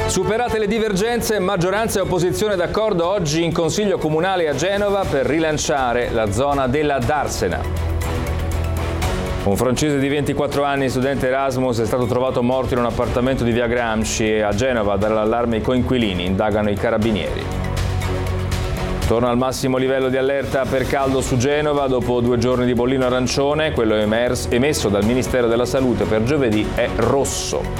Superate le divergenze, maggioranza e opposizione d'accordo oggi in Consiglio Comunale a Genova per rilanciare la zona della Darsena. Un francese di 24 anni, studente Erasmus, è stato trovato morto in un appartamento di via Gramsci a Genova. A dare l'allarme i coinquilini, indagano i carabinieri. Torna al massimo livello di allerta per caldo su Genova. Dopo 2 giorni di bollino arancione, quello emesso dal Ministero della Salute per giovedì è rosso.